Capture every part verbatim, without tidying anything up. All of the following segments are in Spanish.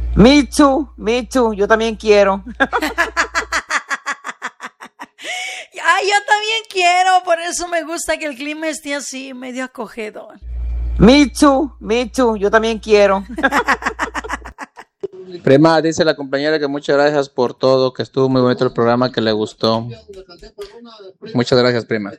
Me too, me too, yo también quiero. Ay, yo también quiero, por eso me gusta que el clima esté así, medio acogedor. Me too, me too, yo también quiero. Prima, dice la compañera que muchas gracias por todo, que estuvo muy bonito el programa, que le gustó. Muchas gracias, prima.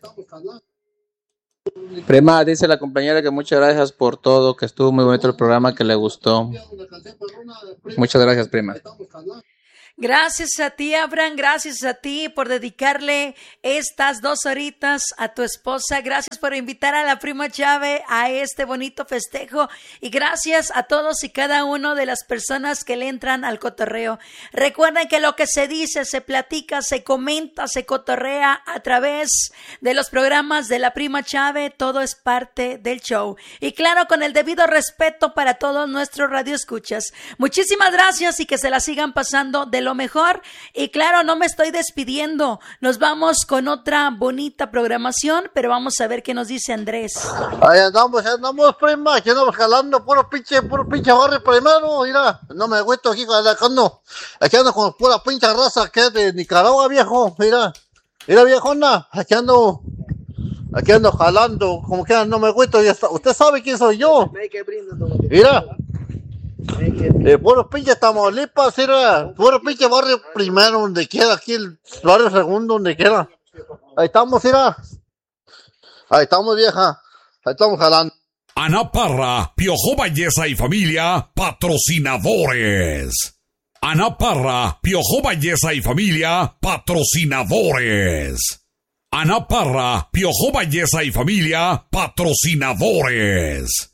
Prima, dice la compañera que muchas gracias por todo, que estuvo muy bonito el programa, que le gustó. Muchas gracias, prima. Gracias a ti, Abraham, gracias a ti por dedicarle estas dos horitas a tu esposa. Gracias por invitar a la prima Chave a este bonito festejo. Y gracias a todos y cada uno de las personas que le entran al cotorreo. Recuerden que lo que se dice, se platica, se comenta, se cotorrea a través de los programas de la prima Chave. Todo es parte del show. Y claro, con el debido respeto para todos nuestros radioescuchas. Muchísimas gracias y que se la sigan pasando de lo mejor. Y claro, no me estoy despidiendo, nos vamos con otra bonita programación, pero vamos a ver qué nos dice Andrés. Ahí andamos, ahí andamos, prima, aquí andamos jalando puro pinche, puro pinche barrio primero, mira, no me aguento aquí, aquí ando, aquí ando con pura pinche raza que es de Nicaragua, viejo, mira, mira viejona, aquí ando, aquí ando jalando, como que no me aguento, ya está, usted sabe quién soy yo, mira. Eh, puro pinche Tamaulipas, era puro pinche barrio primero donde queda, aquí el barrio segundo donde queda. Ahí estamos, mira. Ahí estamos, vieja. Ahí estamos jalando. Ana Parra, Piojo Valleza y familia, patrocinadores. Ana Parra, Piojo Valleza y familia, patrocinadores. Ana Parra, Piojo Valleza y familia, patrocinadores.